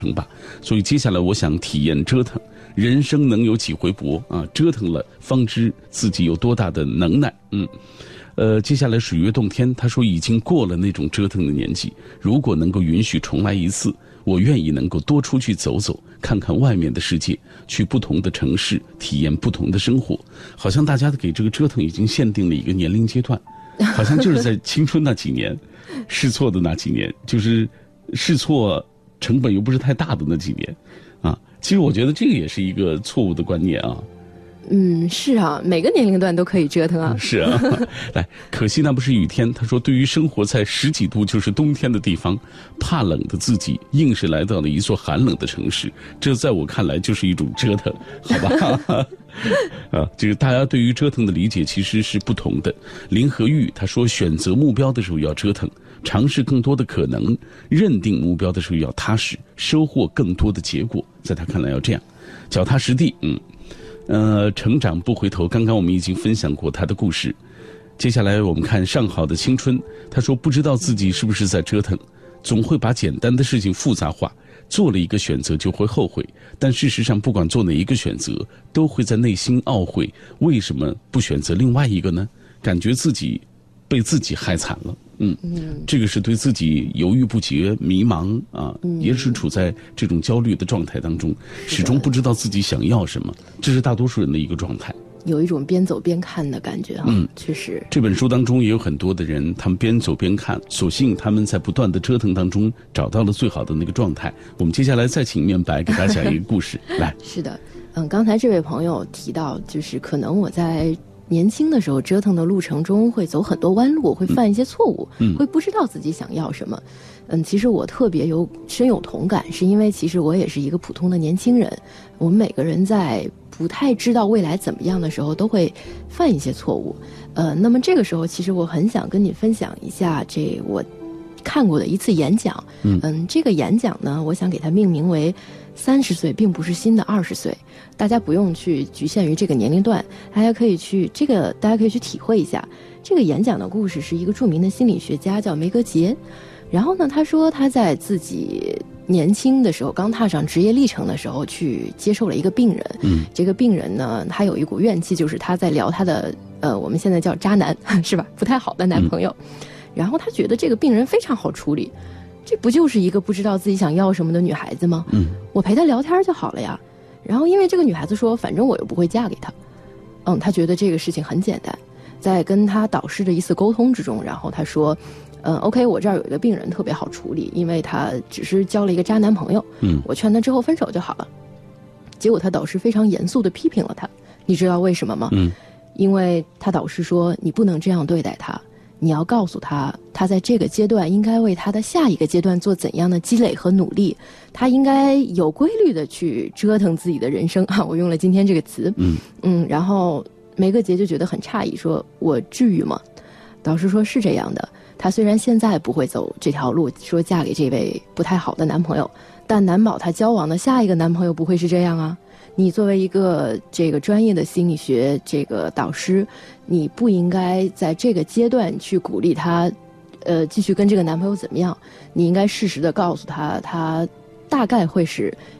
吧。所以接下来我想体验折腾，人生能有几回搏啊？折腾了方知自己有多大的能耐。接下来水月洞天，他说已经过了那种折腾的年纪，如果能够允许重来一次，我愿意能够多出去走走，看看外面的世界，去不同的城市体验不同的生活。好像大家给这个折腾已经限定了一个年龄阶段，好像就是在青春那几年试错的那几年，就是试错成本又不是太大的那几年啊。其实我觉得这个也是一个错误的观念啊。 是啊，每个年龄段都可以折腾啊。 是啊，来，可惜那不是雨天。他说，对于生活在10几度就是冬天的地方，怕冷的自己，硬是来到了一座寒冷的城市，这在我看来就是一种折腾，好吧？这个大家对于折腾的理解其实是不同的。林和玉他说，选择目标的时候要折腾，尝试更多的可能，认定目标的时候要踏实，收获更多的结果。在他看来要这样，脚踏实地。成长不回头，刚刚我们已经分享过他的故事。接下来我们看上好的青春，他说不知道自己是不是在折腾，总会把简单的事情复杂化，做了一个选择就会后悔，但事实上不管做哪一个选择，都会在内心懊悔，为什么不选择另外一个呢？感觉自己被自己害惨了。这个是对自己犹豫不决、迷茫啊，也是处在这种焦虑的状态当中，始终不知道自己想要什么，这是大多数人的一个状态。 有一种边走边看的感觉确实。 这本书当中也有很多的人，他们边走边看，所幸他们在不断的折腾当中找到了最好的那个状态。我们接下来再请面白给大家讲一个故事。来， 是的，刚才这位朋友提到，就是可能我在年轻的时候折腾的路程中会走很多弯路，会犯一些错误，会不知道自己想要什么。其实我特别深有同感，是因为其实我也是一个普通的年轻人。我们每个人在不太知道未来怎么样的时候，都会犯一些错误。那么这个时候，其实我很想跟你分享一下我看过的一次演讲。这个演讲呢，我想给它命名为30岁并不是新的20岁。大家不用去局限于这个年龄段，大家可以去体会一下。这个演讲的故事是一个著名的心理学家叫梅格杰，然后呢，他说他在自己年轻的时候，刚踏上职业历程的时候，去接受了一个病人。这个病人呢，他有一股怨气，就是他在聊他的我们现在叫渣男是吧？不太好的男朋友。然后他觉得这个病人非常好处理，这不就是一个不知道自己想要什么的女孩子吗？我陪她聊天就好了呀。然后因为这个女孩子说，反正我又不会嫁给他。他觉得这个事情很简单。在跟他导师的一次沟通之中，然后他说OK， 我这儿有一个病人特别好处理，因为他只是交了一个渣男朋友，我劝他之后分手就好了。结果他导师非常严肃地批评了他，你知道为什么吗？因为他导师说，你不能这样对待他，你要告诉他，他在这个阶段应该为他的下一个阶段做怎样的积累和努力，他应该有规律的去折腾自己的人生啊，我用了今天这个词。然后梅格杰就觉得很诧异，说我至于吗？导师说是这样的，她虽然现在不会走这条路，说嫁给这位不太好的男朋友，但难保她交往的下一个男朋友不会是这样啊。你作为一个这个专业的心理学这个导师，你不应该在这个阶段去鼓励她继续跟这个男朋友怎么样，你应该适时的告诉她，她大概会是